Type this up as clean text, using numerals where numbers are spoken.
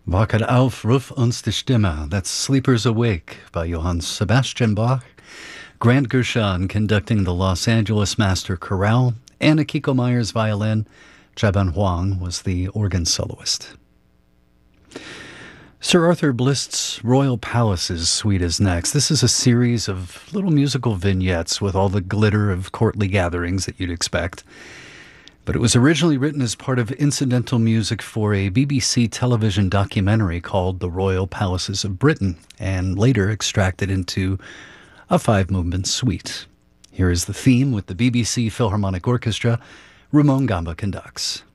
Wacht auf, ruf uns die Stimme. That's Sleepers Awake by Johann Sebastian Bach. Grant Gershon conducting the Los Angeles Master Chorale. Anna Kiko Myers violin. Chaban Huang was the organ soloist. Sir Arthur Blist's Royal Palaces Suite is next. This is a series of little musical vignettes with all the glitter of courtly gatherings that you'd expect. But it was originally written as part of incidental music for a BBC television documentary called The Royal Palaces of Britain, and later extracted into a 5-movement suite. Here is the theme with the BBC Philharmonic Orchestra. Rumon Gamba conducts.